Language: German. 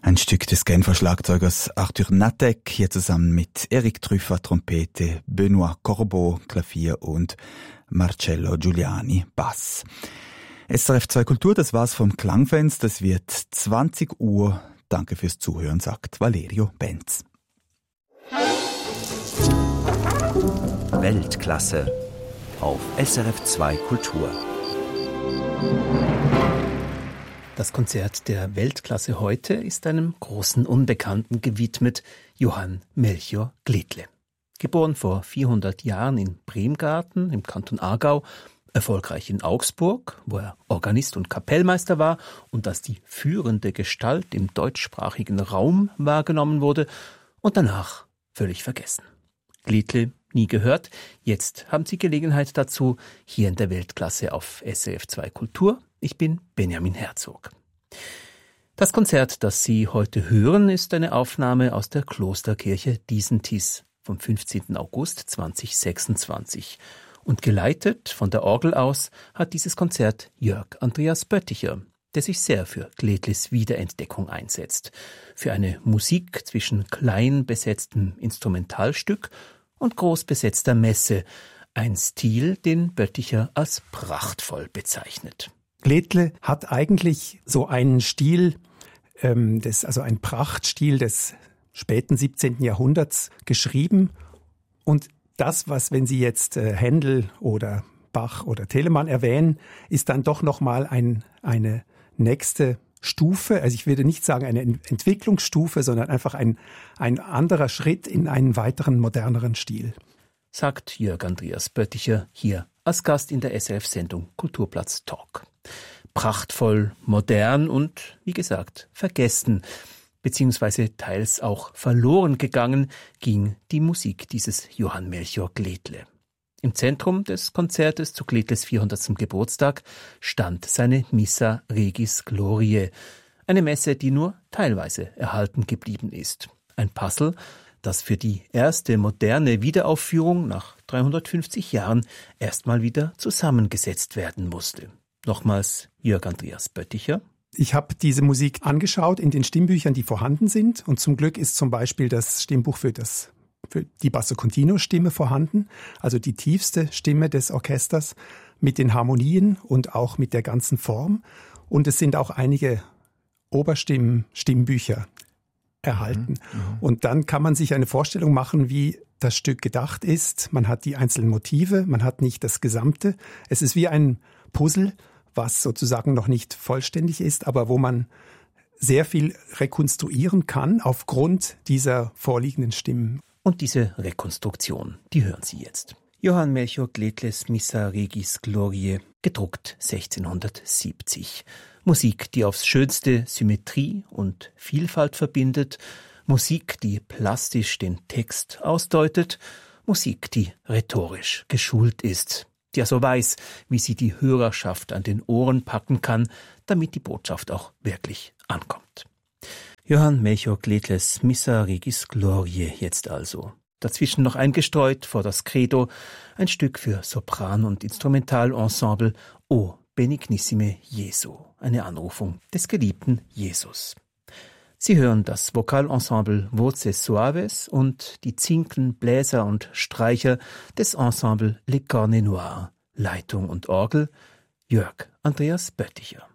Ein Stück des Genfer Schlagzeugers Arthur Natek, hier zusammen mit Eric Trüffer, Trompete, Benoît Corbeau, Klavier und Marcello Giuliani, Bass. SRF 2 Kultur, das war's vom Klangfenster. Es wird 20 Uhr. Danke fürs Zuhören, sagt Valerio Benz. Weltklasse auf SRF 2 Kultur. Das Konzert der Weltklasse heute ist einem großen Unbekannten gewidmet, Johann Melchior Gledle. Geboren vor 400 Jahren in Bremgarten im Kanton Aargau, erfolgreich in Augsburg, wo er Organist und Kapellmeister war und als die führende Gestalt im deutschsprachigen Raum wahrgenommen wurde und danach völlig vergessen. Gledle nie gehört, jetzt haben Sie Gelegenheit dazu, hier in der Weltklasse auf SRF 2 Kultur. Ich bin Benjamin Herzog. Das Konzert, das Sie heute hören, ist eine Aufnahme aus der Klosterkirche Disentis vom 15. August 2026. Und geleitet von der Orgel aus hat dieses Konzert Jörg Andreas Bötticher, der sich sehr für Gledles Wiederentdeckung einsetzt. Für eine Musik zwischen klein besetztem Instrumentalstück und groß besetzter Messe. Ein Stil, den Bötticher als prachtvoll bezeichnet. Gledle hat eigentlich so einen Stil, also einen Prachtstil des späten 17. Jahrhunderts geschrieben. Und das, was, wenn Sie jetzt Händel oder Bach oder Telemann erwähnen, ist dann doch nochmal eine nächste Stufe. Also ich würde nicht sagen eine Entwicklungsstufe, sondern einfach ein anderer Schritt in einen weiteren, moderneren Stil. Sagt Jörg Andreas Bötticher hier als Gast in der SRF-Sendung Kulturplatz Talk. Prachtvoll, modern und, wie gesagt, vergessen, beziehungsweise teils auch verloren gegangen, ging die Musik dieses Johann Melchior Gledle. Im Zentrum des Konzertes zu Gledles 400. Geburtstag stand seine Missa Regis Gloriae, eine Messe, die nur teilweise erhalten geblieben ist. Ein Puzzle, das für die erste moderne Wiederaufführung nach 350 Jahren erstmal wieder zusammengesetzt werden musste. Nochmals Jörg Andreas Bötticher. Ich habe diese Musik angeschaut in den Stimmbüchern, die vorhanden sind. Und zum Glück ist zum Beispiel das Stimmbuch für die Basso Continuo Stimme vorhanden, also die tiefste Stimme des Orchesters mit den Harmonien und auch mit der ganzen Form. Und es sind auch einige Stimmbücher erhalten. Und dann kann man sich eine Vorstellung machen, wie das Stück gedacht ist. Man hat die einzelnen Motive, man hat nicht das Gesamte. Es ist wie ein Puzzle, was sozusagen noch nicht vollständig ist, aber wo man sehr viel rekonstruieren kann aufgrund dieser vorliegenden Stimmen. Und diese Rekonstruktion, die hören Sie jetzt. Johann Melchior Gledles Missa Regis Gloriae, gedruckt 1670. Musik, die aufs Schönste Symmetrie und Vielfalt verbindet, Musik, die plastisch den Text ausdeutet, Musik, die rhetorisch geschult ist, die also weiß, wie sie die Hörerschaft an den Ohren packen kann, damit die Botschaft auch wirklich ankommt. Johann Melchior Gledles Missa Regis Gloriae jetzt also. Dazwischen noch eingestreut vor das Credo ein Stück für Sopran und Instrumentalensemble O Benignissime Jesu, eine Anrufung des geliebten Jesus. Sie hören das Vokalensemble Voces Suaves und die Zinken, Bläser und Streicher des Ensemble Les Cornets Noirs. Leitung und Orgel Jörg Andreas Bötticher.